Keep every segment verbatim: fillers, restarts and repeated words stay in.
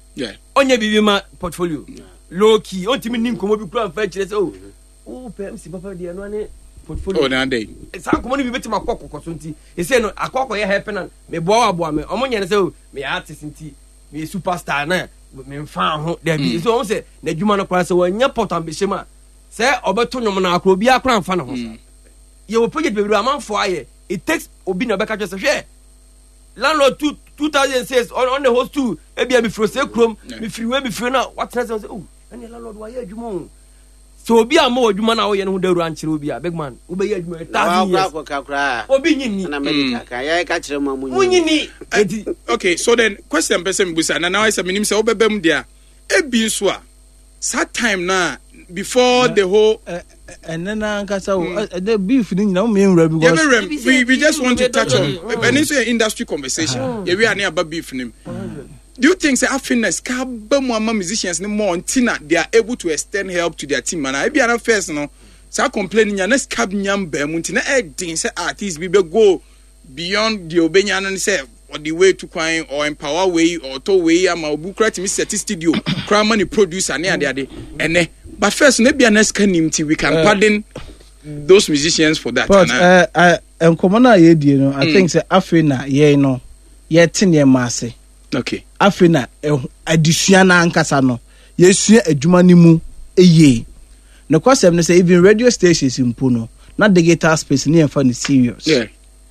Yeah. Onye bibi ma portfolio. Low key. On timi nim komo bi kura fa chire say oh. Oh, P M C papa de no ane portfolio. Oh, na dey. Sa komo ni bi beti makoko koso nti. E say no akoko ye help na me boa aboa me. Omo nye say oh, me artist nti, me superstar na me fan ho. There be so on say na dwuma no kwara say wanya port ambition ma. Say obeto nwom na akro bi akra mfa na ho sa. Ye wo project be do amanfo aye. It takes obi na beka just say landlord two two thousand six on on the host two e bia me fro say krom me free we me free na what say oh any landlord wa ye adwuma so obi ama adwuma na wo ye no daru ankyere obi a big man wo be ye adwuma thousand years obi nyini na America ya ka kire mamu nyini okay so then question person busa na now I say minim say wo bebam dia e bi so a that time na before the whole and then ankasa the beef ni nyina me nwura because yeah, we we just want to touch on and it's an industry conversation yeah we are near about beef nim. Do you think say happiness ka ba mu ama musicians ni more until they are able to extend help to their team and I be an first no say complaining ya next cab nyam ba mu until na e din say artists be go beyond the obenya and say or the way to kwine or empower way or to way ama obukra timi set studio kra money producer na ade ade ene but first maybe an next canimity we can uh, pardon those musicians for that. But uh, uh, um, common ye di no I mm. think say Afrina ye no ye tin ye masse. Okay. Afrina adisua na ankasa no ye sua adwuma ni mu eye. No kwasem no say even radio stations impo no na digital space ni emfa ni serious. Yeah.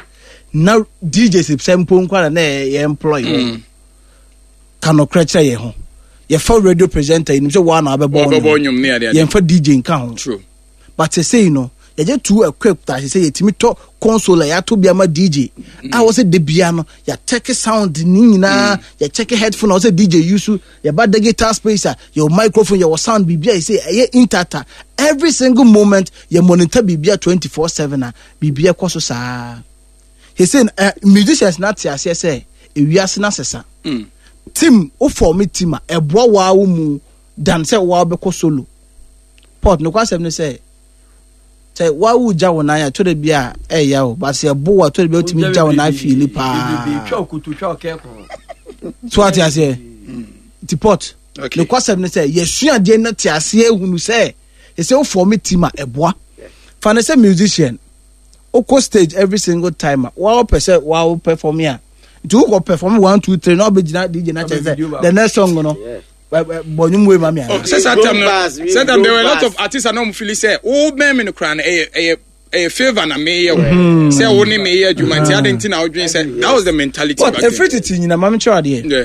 Now D Js sempo nkwa na ye employ. Mm. Kano kreche ye ho. Ye for radio presenter you say one abebo nyum ne ade ye for D J nka ho. True. But say say you know ye je too equipped that say ye timi to console ya to bia ma D J. I was say de bia no ya check sound ni nyina ya check headphone or say D J use ya ba digital spacer your microphone your sound bibia you say ye intata every single moment you monitor bibia twenty-four seven ah bibia kwaso sa. He saying uh, musicians not say say e wiase na sesa. Mm. Team o form team a eboa wa wo mu dan say wa be ko solo port no kwasem ne say say wa wu ja wona ya to de bia eh ya o ba say ebo wa to de bia timi ja wona feel pa twa kutu twa keko so ati ase ti port no kwasem ne say yesua de na ti ase ehunu say e say o form team a eboa fa ne say musician o ko stage every single time wa person wa perform here do go perform one two three no be D J na say the next song no bonyum we mama oh say that time say that there were a lot of artists and no feel say old men in the crown eh eh eh favor na me ye say woni me ye adwuma nti adenti na odwen say that was the mentality back then but everything nyina mama chwa de yeah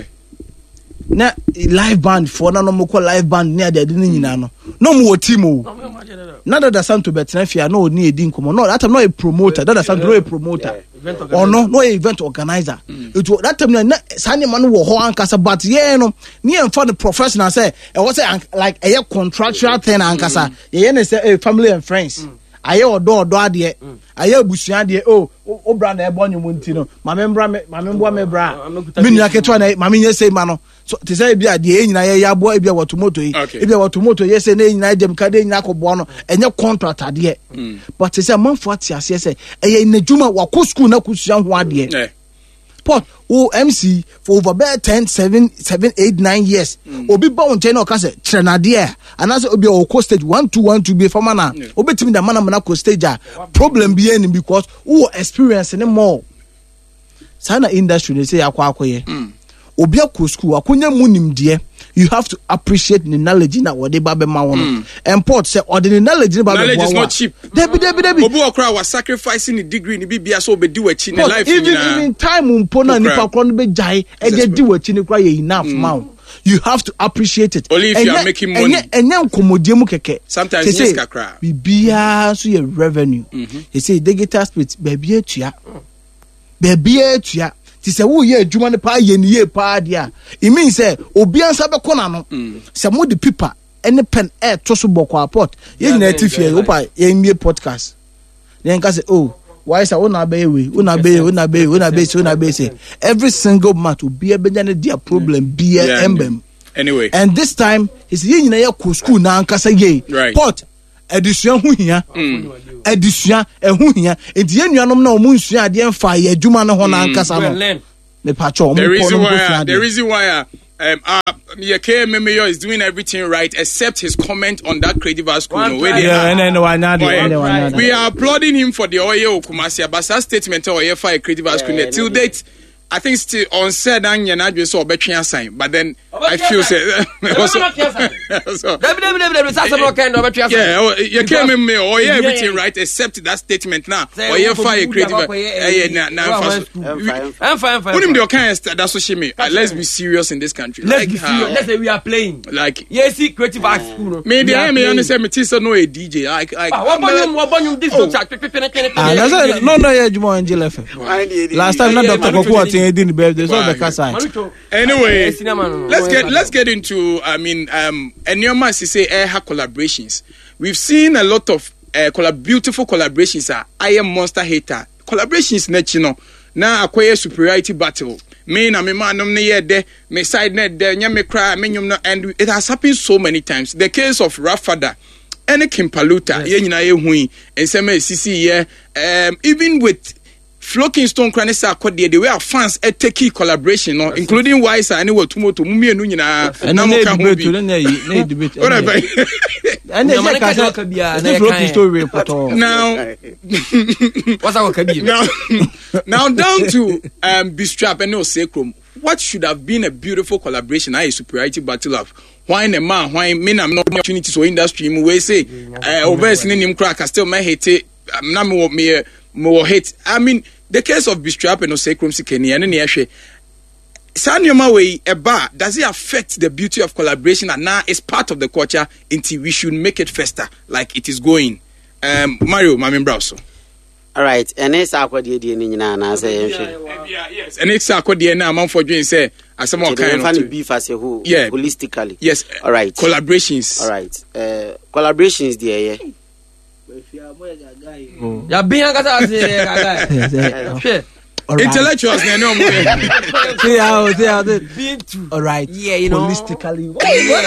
na live band for na no mo call live band near the ni nyina no no mo team o na that Santo betina fia no ni edi nkomo no that time no a promoter that Santo no a promoter or no no event organizer mm. It was that time na sani man wo ho ankasa but yeah no me and for the professional say e was say like a contractual thing ankasa mm. ye ne say family and friends mm. aye odo odo ade aye abusua ade o o bra na e bonyo mu nti no ma me bra ma me mbo me bra me nua keto na ma me nye say ma no so te say bia de e nyina ye ya bo e bia wotomoto yi e bia wotomoto ye say na nyina dem ka de nyina kobo no enye contract ade but te say manfo ati ase say eye nadwuma wako school na kusua ho ade Port o M C for over about ten, seven, seven, eight, nine years. Mm. Obi ba on channel ka say trenadie and as obi o co stage one two one two be for mana. Obi timi da mana mana co stage a problem be any because who experience any more. Sana industry they say akwa akoye. Obi akọ school akonya munim de you have to appreciate the knowledge na what they ba be ma won. And Port say or the knowledge ba be knowledge is not cheap. Debi debi debi. Obi okra was sacrificing the degree ni bibia so be di wachi ni life even even time umpo na nipa kro no be jai e dey di wachi ni kra ye enough ma. You have to appreciate it. Only if and you are ye, making money. Enya nkomodie mu keke. Sometimes yes kakra. Bibia so ye revenue. You say digital space baby etua. Baby etua. Ti se wo ye adwuma ne pa ye ne ye pa dia it means say obi ansa be kona no se mo the paper any pen air to so boko aport ye nyina tifie opa ye mie podcast then ka say oh why say una be we una be una be una be una be say every single month obi e benya ne dia problem be embem anyway and this time he say ye nyina ye ko school na ankasa ye port edisua hu hia edisua ehu hia enti enuanom na omu nsua ade emfa ye adwuma no ho na ankasa no me pacho omu the reason why the reason why um uh, your K M M A is doing everything right except his comment on that creative art school. No, where they Yeah, are. and then one another, and then one another. We are applauding him for the Oye Kumasi, but that statement of Oye for a creative art school. Yeah, Till no, date, I think still on said and you're not just so better sign, but then I feel say also. So, David, David, David, that's a kind of a yeah, oh, you came in me or everything right except that statement now. Or you fire creative. Eh, now, now, I'm fine, fine. Put him the kind that's what she mean. Let's be serious in this country. Let's Like be how- serious. Let's say we are playing. Like Yes, see, creative art school. maybe I We are may playing. understand me. Tisa no a D J. Like like. Ah, what about you? What about you? This Oh. don't chat. Ah, that's it. No, no, yeah, Jumo and Jill F M. Last time, not Yeah, Doctor Manu Koku Choni. attended the birthday, so Wow. the sign. Anyway, Eh, cinema no, no. let's Oh, get yeah, let's get into I mean um Enyoma say air collaborations. We've seen a lot of uh, collab- beautiful collaborations. Uh, I am Monster Hater collaborations. Net you know now acquire superiority battle. Me na me man no ne de me side net de nya me cry me nyum no, and it has happened so many times. The case of Rafada and Kim Paluta ye nyina ye hui ensema sisi ye um even with Flo Kingston Kranisa Kodie, the way our fans a take collaboration, no, including Wise and what Tumoto Mumi and Nuna And then they debate, then they they debate. Whatever. And then No, man, they I can't can't be a- say, I can't. story report. Now, What's our career? now, now down to um, Bistrap and no Sacrum. What should have been a beautiful collaboration? I superiority battle of why a man, why men am not opportunities for industry. We say, uh, over him crack, I still may hate it. I'm not more me more hate. I mean, the case of Bistrap and no Sacrum Sikeni and then Yashe. Sanyoma way a bar does it affect the beauty of collaboration and now it's part of the culture until we should make it fester like it is going. Um, Mario, my member also. All right, and it's our idea in Nina. Say, Yes, and it's a code D N A man for doing say as some more kind kind of of beef as a whole, Yeah. holistically. yes. All right. Collaborations. All right, uh, collaborations there. Yeah. Ya bien kasa ase. Shit. Intellectuals, they know. See how, see how, the- Being too. all right. Yeah, you know. Holistically.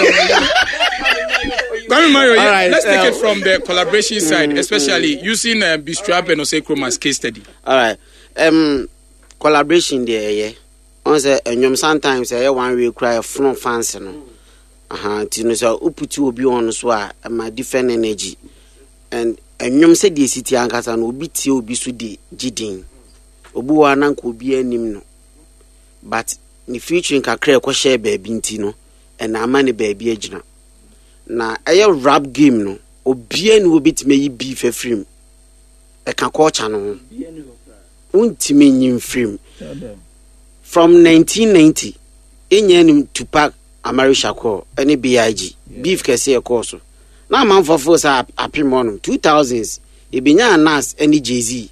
Gary Mario, yeah, All right, let's take uh, it from the collaboration side, especially using uh, Bistrap and Osecrom as case study. All right. Um, collaboration there. Yeah. On say, and sometimes I one we cry from fans. No. Uh-huh. You know, so uputi will be on so a my different energy. And and you say the city ankasa no obi tie obi so di gidin. Obu wa na nko obi anim no. But ni featuring kakra ko share baby nti no and ama ne baby agina. Na aye rap game no obi ani obi time yi beef afrim. E kan culture no. Untime nyim film. From nineteen ninety enya nim Tupac Amaru Shakur any B I G beef kese e course. Na man for force apim two thousands e binya Nas any Jay-Z.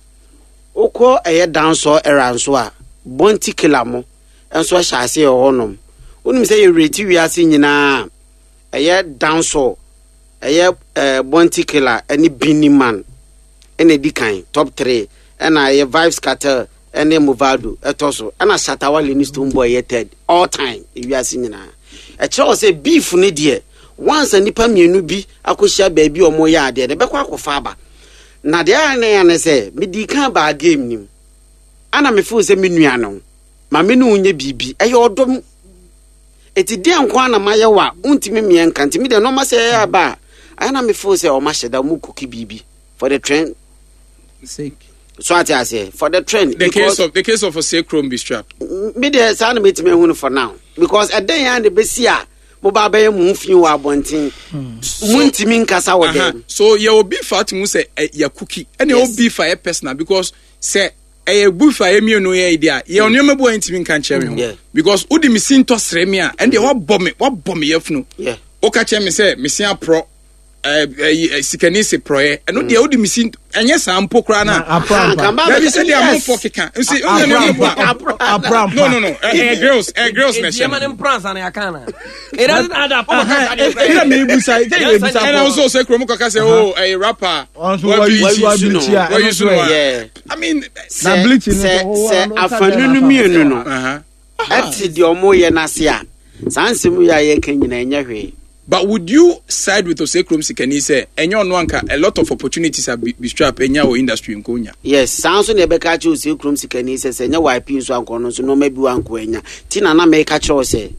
Oko eye dancehall era nso a Bounty Killer mo enso hyase e honom. Unim say you rate wi ase nyina eye dancehall eye eh, Bounty Killer any Beanie Man any dikan top three and I Vibes Cartel and then Movado etoso and a Shatawale ni Stone Boy third all time if you are seeing na a child say beef ni dear once a nipa mienu bi akohia baby o mo ya de de bekwa akofa aba na de ana ya ne say me di kan ba game nim ana me feel say me nua no ma me no unye bibi e odom eti de anko na maye wa untimi me enka ntimi de no ma say ya ba ana me feel say o ma sheda mu cookie bibi for the trend Sake. so I say for the trend The case of the case of Osecrom Bistrap. me the sound me me hu for now because a day and the besia mo ba be mu fin wa bontin muntimi nkasa wo Uh-huh. dem So you will be fat mu say uh, ya cookie and you will Yes. be for a personal because say a buff for emi no ye idea. You only me boy intimi kan chere Yeah. ho because udi mi sin to sre me a and they what bomb me what bomb me yefunu. yeah Oka che me say me sin pro eh sikani se proye and no dey udi mi sin enye sampo kra na. Apram. Let me say they are more for keka. You see, Apram. no, no, no. Uh, uh, girls, uh, girls, It's nation. Yemen in France and Yakana. It doesn't add up. Ina me busa, ina me busa. And also say Kromo Kaka say, oh, a rapper. On to What what do you you what you know? chia. What you know? yeah I mean, Na bleaching se no. se afanunu mienu no uh-huh. ati de omo ye na se a sansem ya ye kan nyina enya hwe. But would you side with Osecrom Sikani say, and you know, a lot of opportunities have been strapped in your industry in Konya? Yes, sounds on the back to see Krum Sikani says, and your wife is one corner, so no maybe one quenya. Tina na make a choice.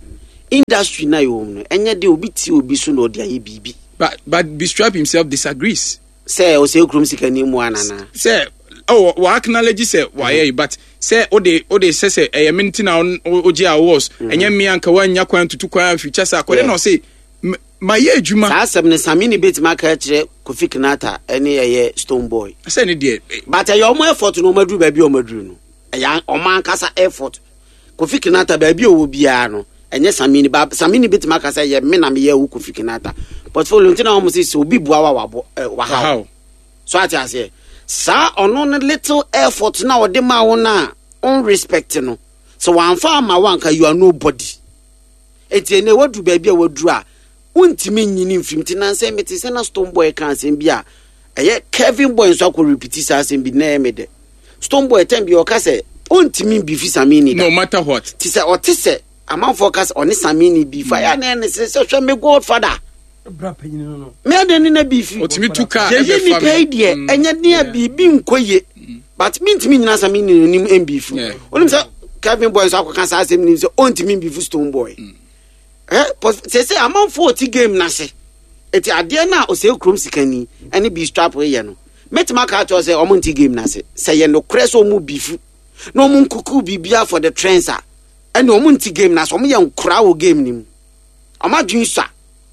industry na yo no enye de obi ti obi so no de aye bibi but but Bistrap himself disagrees say o say krom sika ni mu anana say oh we acknowledge say why but say o de o de say say e minti na oji awards enye me anka wanya kwan tutu kwan future sa ko no say my ye adwuma sa asem ne Samini bit ma ka kire Kofi Kinata ene ye Stone Boy say ne de but e omo effort no maduru ba bi o maduru no e ya omo ankasa effort Kofi Kinata ba bi o wo bia no enye Samini ba Samini bit ma ka say ye me na me ye wo Kofi Kinata portfolio ntina o mo say so obi bua wa wa how so ati ase sa ono ne little effort na o de ma wo na on respect no so wan fa ma wan ka you are nobody etiene wadu ba bi a wadu a untimi nyini mfim tinanse meti se na Stone Boy kan asem bi a eye Kevin Boy nso akọ repeat sa asem bi na emede Stone Boy tem bi o ka se untimi bi fi Samini no matter what ti se o ti se amount focus on Samini bi fa ya na ne se se me godfather bra panyin no no me de ni na bi fi otimi tuka e bi ni pay de enye ne bi bi nkoye but me ntimi nyina Samini ni M B fi onim se Kevin Boy nso akọ kan sa asem ni se untimi bi fi Stone Boy eh se se amount forty game na se eti ade na o se krom sikani ene Bistrap ye no metima ka cho se o monti game na se se ye no kreso mu bifu no mu nkuku bibia for the transfer ene o monti game na so mo ye nkura wo game nim amadwin sa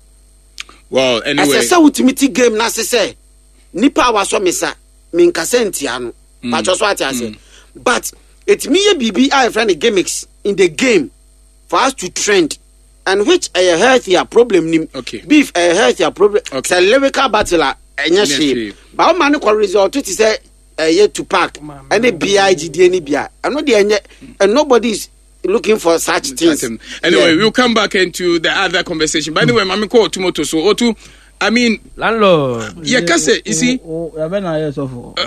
well anyway se se ultimate game na se se nipa wa so mesa min kasentia no pa cho so ati ase but it me ye bibi I friend gimmicks in the game for us to trend and which a healthier problem nim okay. Beef a healthier problem okay. Say lyrical battle enya shape but man ko result to say a year to pack any B I G D any bia and no dey and nobody is looking for such things anyway yeah. We'll come back into the other conversation by the way mami ko tomato so otu I mean landlord yeah kase you see ya be na yes of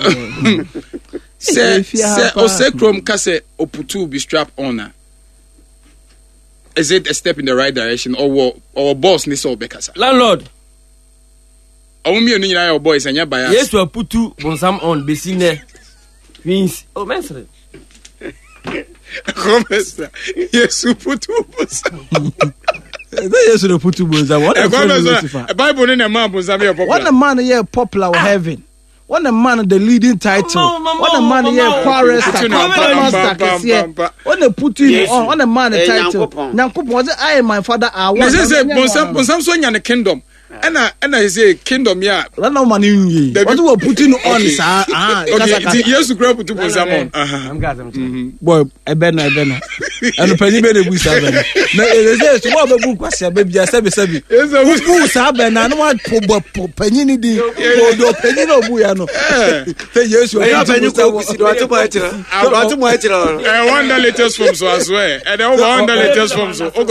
say say o say krom kase oputu Bistrap honor. Is it a step in the right direction or or boss ni so bekasa landlord o mi oni nyina your boys anya bias yes we put two bonsam on besine means oh mesre komesa yes we put two bonsam yes we put two bonsam what the Bible in the man bonsam your popular what the man here popular with heaven what the man the leading title oh, mama, what the man mama, here chorus what the put you on what the man the title nyankopon was I my father I want say say bonsam bonsam so nya the kingdom and and I say kingdom ya la no man yin what we put you on sa ah okay yes we put bonsam on I'm got them boy e be na e be na and pani be dey busa be na e say so what be bu kwase be bia sabi sabi bu sa be na no po pani ni di do pani no bu ya no say yes we pani ko busi do atomo etira do atomo etira eh one the latest from so as well and then one the latest from so o go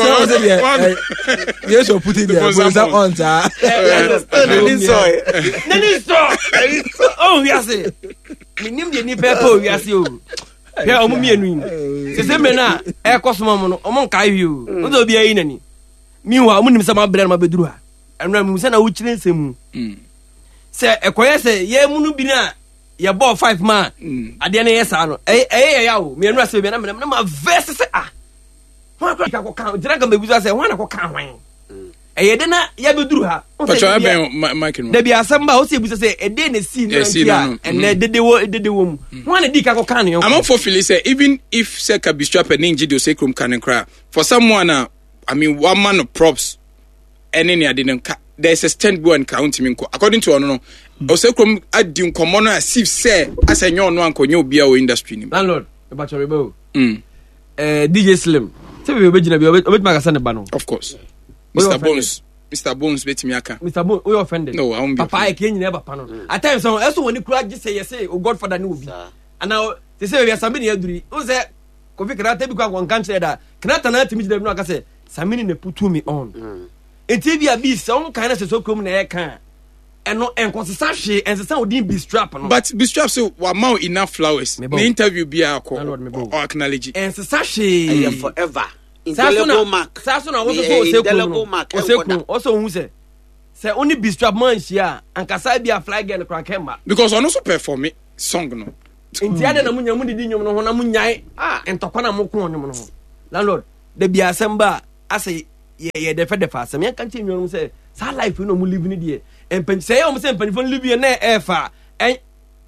yes we put it there bonsam on sa Nani soy. Nani soy. Oh, we are say. Minim de ni pepo we are say o. Pe o mu mienu. Se se me na e kosoma mo no, o mo nkai wi o. O do bia yi nani. Mi wa mo nim se ma bere ma beduru ha. Enra mi se na wo kire nsemu. Se e koye se ye mu no bi na ye ball five man. Ade na ye sa no. Eh eh ya o. Mi enra se bi na me na ma verse se ah. Ho ka ko kan, dira ka be bu se ho na ko kan hwan. Eye de na ya beduru ha but you be Mike no da bi asamba o se bu se e de na si na ntia and dede wo dede wo mu ho na di ka ko kan yo I'm for Philly say even if say ka Bistrap and Ninja do say krom kan kra for someone uh, I mean one man of props and any didn't there's a stand go and count him according to ono no o say krom adi nkomo no as if say as enyo no ankonyo obi a o industry ni landlord e ba chore bo mm eh D J Slim se be be gina bi obet ma ka sa ne ba no of course Mister Bones, Mister Bones, bet me aka. Mister Bones, we offended. No, I won't be. Papa, I can't never pano. At times, so also when you cry, just say yes, say, oh Godfather, no be. And now they say we are somebody here doing. Who's that? Kofi Kinata because one can't say that. Kinata na to me the no ka say. Samini ne put me on. Enti bi abi some kind of so come na e kan. And no and consistency and the sound didn't Bistrap no. But Bistrap so wa ma enough flowers. The interview be a call or acknowledge. And sashi forever. Indelible mark. Saso na wo so indelible mark. Also who say say only Bistrap man hia and kasa bia fly girl kran kemba. Because on also perform it song no. Inti ade na munya mu didi nyom no ho na munyai ah entokwa na mo ko nyom no. Landlord, the bia asamba ase ye ye defa defa asem yan kan che nwom say sa life no mu live ni de empan say o mo say empan fon live na e fa en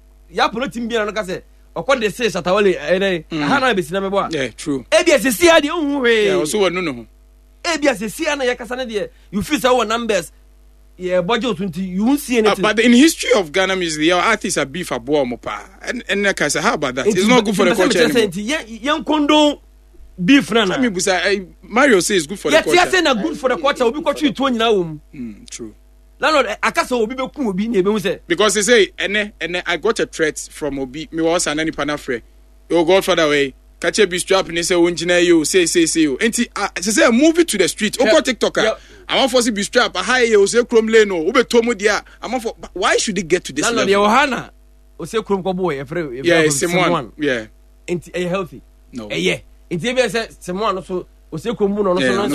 ya pro tim bia no ka say okọ de say Shatawale eh ha na be sina me bo a yeah true e bia se sia de hu we yeah so wonu no ho e bia se sia na ya kasa na de you feel say our numbers yeah budget twenty you won't see anything uh, but in the history of Ghana music your artists are beef abo mo pa and and like I say how about that it's, it's not good for the culture anymore yan kondo beef na na me busa Mario says good for yeah, the culture yeah say na good for the culture obi ko twi to nyina wo mu mm true landlord akasa obi be ku obi na ebe mu say because they say ene ene I got a threat from obi me was an any panafre your godfather way catch a be strap ni say wonjina you say say say you enti say say move it to the street oko TikToker I'm for be strap a high you say chrome lane no ube tomu dia I'm for why should it get to this landlord level Yohana o say chrome ko boy e free yeah someone yeah enti e healthy no eh yeah enti be say someone no so o say chrome no no so no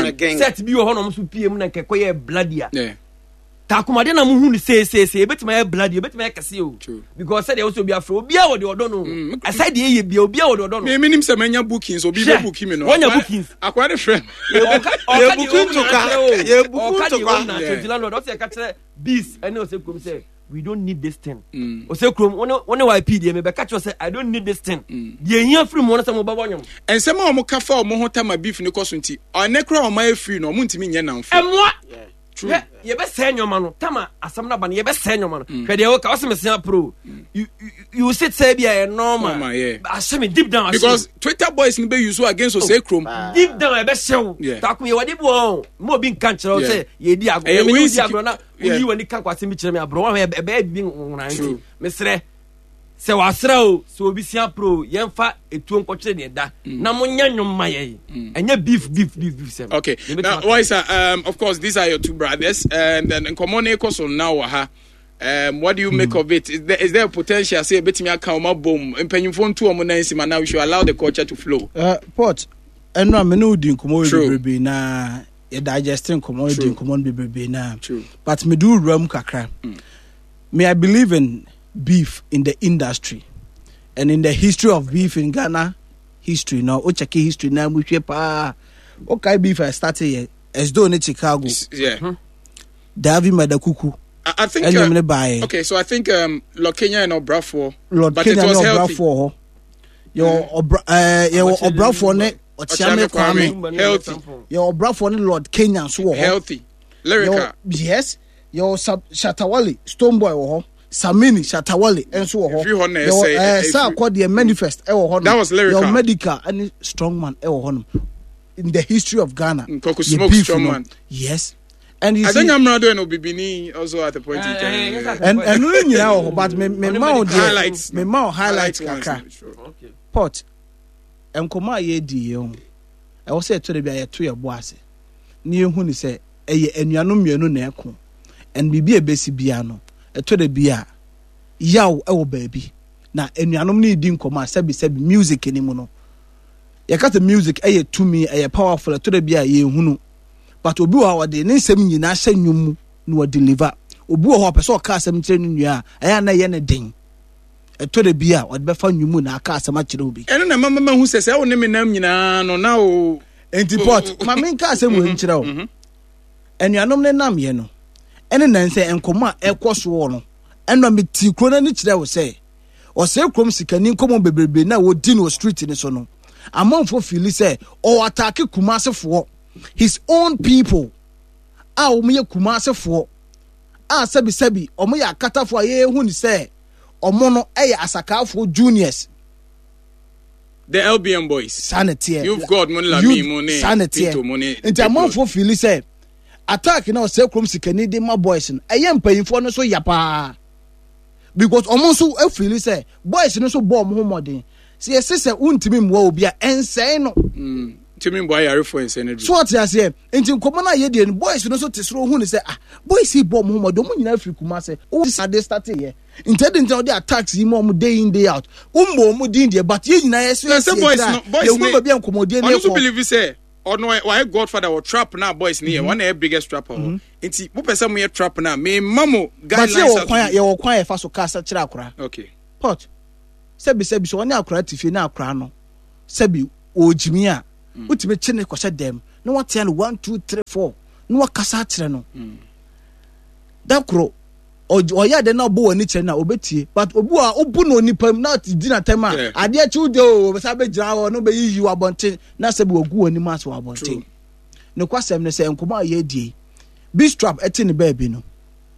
set bi ho no so P M na keko ye bloody yeah ta komade na mu hu ni say say say betima ye bloody e betima ye kase o because said e also be afro obi a wo de odo no aside e ye bia obi a wo de odo no me minim se manya bookings obi be book me no wonya bookings akwade friend ye booking to ka ye booking to ka na twenty landlord o say ka kire bees ene o say krom say we don't need this thing o say krom one one Y P D me be catch say I don't need this thing the ehia free mo na say mo ba bonyam ensema o mo ka fa o mo ho tama beef ni koso nti onekra o ma free no mo ntimi nye namfo emwa true ye be say nyoma no tama asam na ba no ye be say nyoma no hwe de o ka o se me say pro you you sit say bia normal asem deep down because Twitter boys ni be use against o say chrome deep down e be sew ta ko ye wade bo mo bi nkan kire say ye di ago me di ago na uyi wani kan kwase mi kire me abro wa e be bi nwanti me sere se wasra o so obi sia pro yemfa etuo nkokire ne da na mo nya nwoma ye enye beef beef beef beef sem okay now why sir um of course these are your two brothers and then common equals now ha um what do you make of it is there is there a potential say betimi aka o ma bom empanyimfo ntu o mo nan sima now we should allow the culture to flow uh port eno amene odi nkomo bebrebe na ye digesting komo odi nkomo bebrebe na but me do ram kakra me I believe in beef in the industry and in the history of beef in Ghana history now o check history na mu hwe pa okay beef I started here as though in Chicago yeah Davi Madakuku I, I think uh, okay so I think um Lord Kenya and Obrafo Lord but Kenya it was and healthy Obrafo yo obra uh yo Obrafo ne Ochiame Kwame healthy yo Obrafo ne Lord Kenya so wo healthy lyrical yes yo Shatawale Stonebwoy wo Samini Shatawale enso wo ho yo eh sa akode manifest e wo ho that was lyrical your medical and strong man e wo ho in the history of Ghana Koku Smoke strong man yes and you I see, think I'm not doing Obibini also at the point in time and and no nyina wo but me me ma highlights me ma highlights kaka okay pot enkoma ye di ye ho e wo se to de bia ye to ye bo ase ni ehu ni se eye anuanom mienu na eko and bibi ebesi bia no eto de bia yaw e wo baabi na anuanom ni di nkoma sabi sabi music ni mu no ye kata music eye to me eye powerful eto de bia ye hunu but obi wa wade ne nsem nyina hye nwum mu no wa deliver obi wo ho pese o ka asem kire ne nua aya na ye ne den eto de bia wade be fa nwum mu na aka asem a kire obi eno na mama ma hu sese wo ne me nam nyina no na o antiport ma men ka asem wo nkire wo anuanom ne nam ye no ene nan se enkoma ekoso wo no eno me ti kro na ni kire wo se o se krom sikani nkomo bebrebe na wo di no street ni so no amanfo feel say o attack Kumasefo his own people a o me Kumasefo a sabi sabi o me akatafo aye hu ni say omo no eye asakafo juniors the L B M boys sanity you've got money la me money sanity money nti amanfo feel say attack na o se krom sikani de ma boys no eye mpanyimfo no so yapa because omo so e feel say boys no so bo omo modern see e say untimi mwa obi a ensei no mm timi mwa yare for ensei no so what you say enti nkomo na ye de boys no so tesro hu ni say ah boys si bo omo modern omo nyina afri kuma say o say start here intending to the attacks him omo day in day out umbo omo din de but ye nyina ye so boys no boys no be nkomo de ne ko believe say or no why godfather or trap na boys ni one of the biggest trapper enti mo pese mo ye trap na me mamo guidelines but ye kwan ye kwan ye fa so kasa kira akura okay pot sebi sebi so oni akura tifi na akura no sebi ojimi a ultimate chine kwashe dem no what ten one two three four no wakasa akyere no da kro oya de na obo wani kyere na obetie but obu a obu no nipam na di na tem a ade achi ude o be sa be gira wo no be yiyi wabonten na se be ogu wani ma so wabonten no kwasem ne se enkomo aye die B-strap eti ne baby no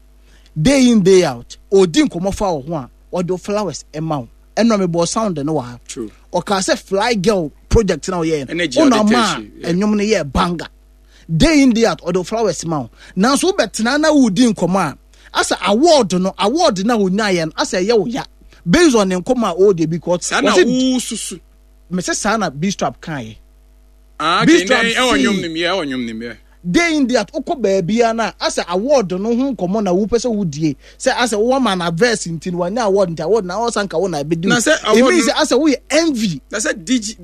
day in day out odi nkomo fa wo ho a odo flowers ema eno me bo sound no wa true o ka say fly girl project na ye una ma enyom ne ye banga day in day out odo flowers ma na so betena na udi nkomo a asa award no award na onya ye asa ye wo ya based on nkomo a o de because sana wo susu me say sana B-strap kan ye ah B-strap e onyom nim ye onyom nim ye day in that oko baabia na asa award no ho nkomo na wo pese wo die say asa wo man adverse ntin wa na award nta award na wo sanka wo na bedu it means asa wo envy na say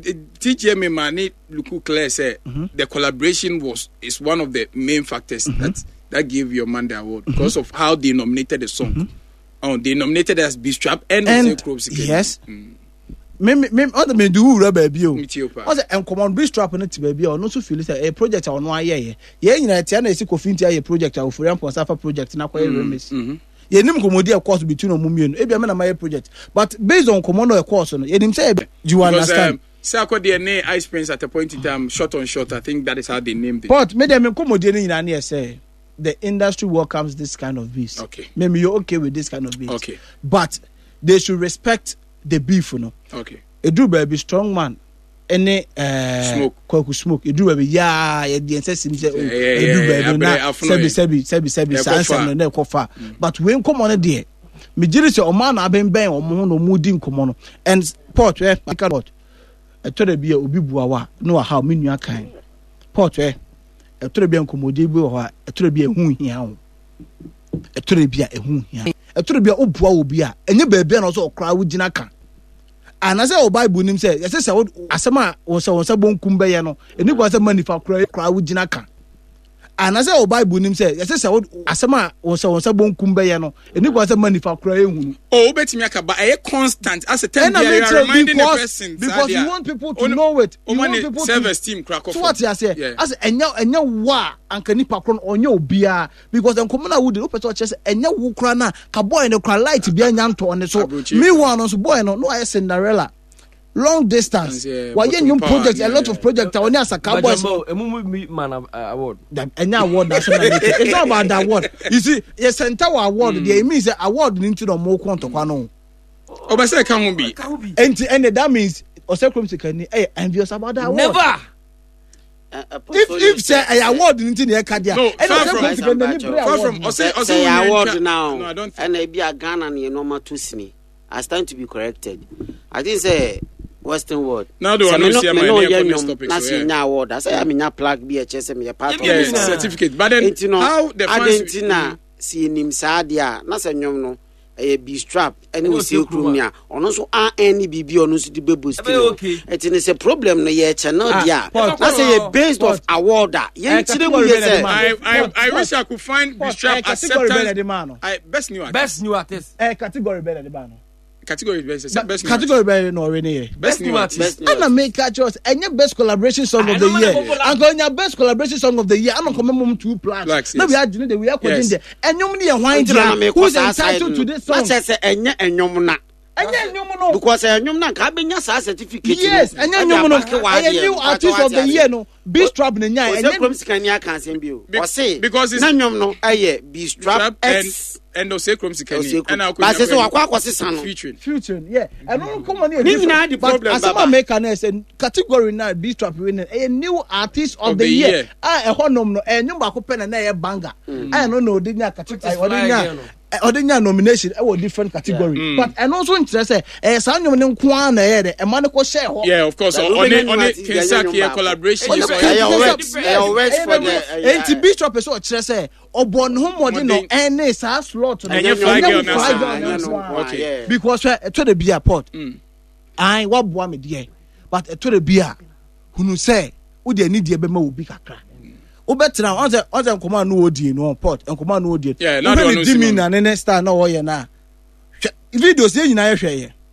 T G M mani luku clear say mm-hmm. the collaboration was is one of the main factors mm-hmm. that that gave your man the award because mm-hmm. of how they nominated the song. Mm-hmm. Oh, they nominated as B-strap and, and yes mm. me me other me do rubber baby o was en common B-strap no ti baby o no so feel say a project on one year ye nyina tia na esi kofinti aye project a ofurian ponsafa project na kwa remix ye nim komodi e course between o mumie no e bia me na my project but based on common no e course no ye nim say you understand say akodi ne Ice Prince at a point in time shot on shot I think that is how they named it but me dem komodi ne nyina na say the industry welcomes this kind of beef okay maybe you're okay with this kind of beef okay but they should respect the beef no okay edu baby strong man any uh smoke kwaku smoke edu baby ya ya di ensesim say edu baby na sebi sebi sebi sebi sansa no na kofa but we nkomo no de me giri say o man na benben o mo no mu di nkomo no and port eh port etore bia obi buawa no ha me nua kan port eh etore bia nkomo de bi ho etore bia hu hia ho etore bia ehu hia etore bia obua obi a enye baby na so okra wo gina kan anase o Bible nim say yese say asema won say won say bonkum be ye no eni kwa say manifa kra kra wo gina kan anase o Bible nim say yese say asema won say won say bonkum be ye no eni kwa say manifa kra ehunu o betimi aka ba e constant as a ten year you are reminding the person because you want people to know it you want people to service team crack off so what you say as enya enya wa anka nipa kro onye obia because enkomo na would opeto chese enya wo kra na ka boy no kra light bia nya nto ne so me one so boy no no I Cinderella long distance why you project a lot of project on as a cowboy man award enya award nationality it's not about that award you see a center award there means award into the more quanto kwa no o ba say kan ho bi and and that means osekrom sikani eh envious about that award never Uh, if if say a award into the Acadia, no, and far from, far from, or say, or say award No, now, I don't think. and maybe a Ghana and normal to me. I stand to be corrected. I didn't say Western world. Now do I know see my name on this topic? So yeah. Award. I say I mean, plug B H S M. Part of yeah, certificate. But then how the fans? Argentina see him Sadia. Na say nyom no. A B-strap and we see Krumia on also any B B on us the baby. It is a problem no ye channel dia. I say a based of award. I I I wish I could find B-strap acceptance. I best new artist. Best new artist. Eh category better the man. Category best best category better no already. Best new artist. And I make catch us and your best collaboration song of the year. And going your best collaboration song of the year. I'm not coming two plans. No, we are doing the we are putting there. And you mean why who's entitled to this song? Say enya enyom na. Enya enyom no. Because enyom na ka benya sa certificate. Yes, enya enyom no. Enya new artist of the year no. B-strap na nya. Enya from sikania kan sem bio. O say because it's enyom no aye B-strap X and no say krom sikani and I could but say wakwa kwasesa no featuring featuring yeah and no come on here ni na the problem as some make na say category na B-strap winning a new artist of, of the, the year, year. ah e honom no enyum ba ko pe na na ye banga ah no no odinya category odinya odinya nomination e wo different category yeah. mm. but and also interest eh eh sa nyum ne nko an na ye de e ma ne ko share ho yeah of course on on on Kensaki collaboration is always for the and B-strap so interest eh obon ho mode no any sa slot no okay because e to the beer pot ai wa boa me de but e to the beer hunu say wo de ni de be ma obi kakra wo betra on say on say nkoma no odi no pot nkoma no odi yeah na do no see me na ne star na wo ye na videos ye nyina ye hwe ye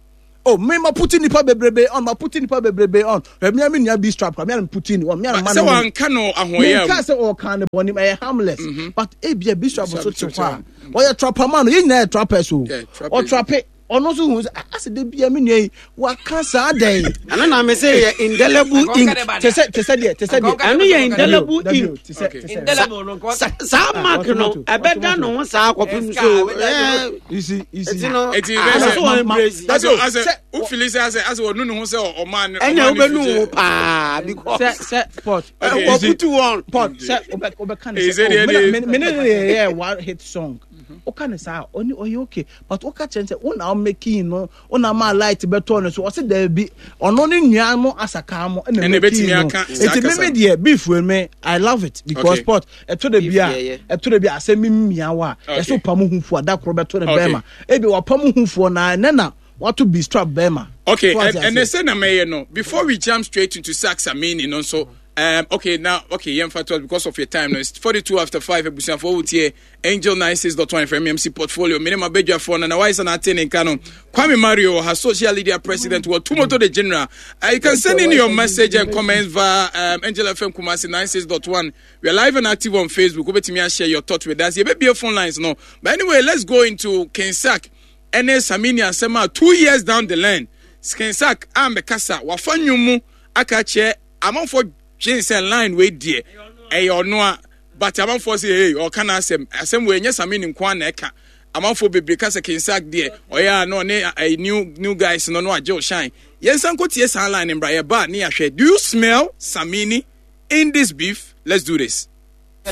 oh me ma put nipa bebrebe on ma put nipa bebrebe on me am nia be strap me am put in on me am man say wan ka no ahoyam me ka say o kan no boni e harmless but e bia be strap so to kwa we trapper man you na trapper so o trapper ono so hu as de bia me nua wa ka sa den ana na me say indelible ink te say te say de te say de anu ye indelible ink indelible no sa mark no abeda no ho sa akopim so you see you see it is so embrace that's as u feel say as as onu no ho say o man enya obenu pa because say say pot o put one pot say obe obe kan say me me yeah one hit song o kan say oni o okay but o ka chen say una making no una ma light beto no so o say there be ono ni nua mo asaka mo na betimi aka it me me beef we me I love it because pot e to the bia e to the bia asem mia wa e so pam hufu adakro beto ne bema e bi wa pam hufu na na na what to be strap bema okay and, and they say na me no before we jump straight into sax I mean you know so Um, okay, now, okay, yeah, because of your time, no, it's forty-two after five, ebusian for here, Angel ninety-six dot one from M M C portfolio, minimum beja phone, and why is an attending canon? Kwame Mario, her social media president, well, Tumoto the general. Uh, you can send in your message and comments via um, Angel F M Kumasi ninety-six dot one. We are live and active on Facebook. Over to me and share your thoughts with us. You may be your phone lines, no. But anyway, let's go into Kensak. N S Samini and Sema, two years down the line. Kensak, I'm a casa, Wafanyumu, Akache, among for James and line wait dear. Eh, or no, but I'm for say, hey, or can I say, some way, yes, I mean in Kwaneka. I'm for baby because I can sack dear. Oh, yeah, no, a new new guys, no, no, Joe Shine. Yes, I'm good. Yes, I line in Briar Bar near shade. Do you smell Samini in this beef? Let's do this.